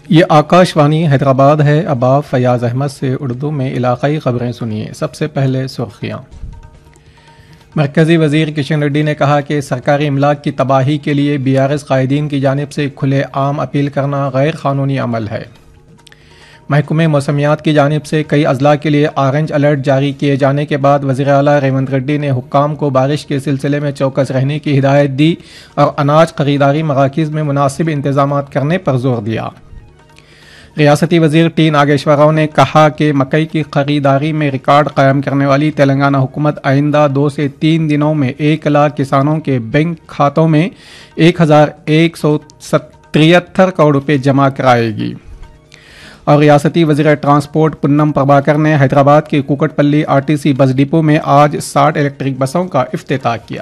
ये आकाशवाणी हैदराबाद है। अब आप फयाज़ अहमद से उर्दू में इलाक़ाई ख़बरें सुनिए। सबसे पहले सुर्खियाँ। मरकज़ी वज़ीर किशन रेड्डी ने कहा कि सरकारी इमलाक की तबाही के लिए BRS कायदीन की जानिब से खुले आम अपील करना गैर क़ानूनी अमल है। महकमे मौसमियात की जानिब से कई अजला के लिए ऑरेंज अलर्ट जारी किए जाने के बाद वज़ीर आला रेवंत रेड्डी ने हुक्काम को बारिश के सिलसिले में चौकस रहने की हिदायत दी और अनाज खरीदारी मराकिज़ में मुनासिब इंतजाम करने पर जोर दिया। रियासती वज़ीर टी नागेश्वर राव ने कहा कि मकई की खरीदारी में रिकॉर्ड कायम करने वाली तेलंगाना हुकूमत आइंदा 2 से 3 दिनों में 1 लाख किसानों के बैंक खातों में 1173 करोड़ रुपये जमा कराएगी। और रियासती वज़ीर ट्रांसपोर्ट पुन्नम प्रभाकर ने हैदराबाद के कुकटपल्ली RTC बस डिपो में आज 60 इलेक्ट्रिक बसों का इफ्तिताह किया।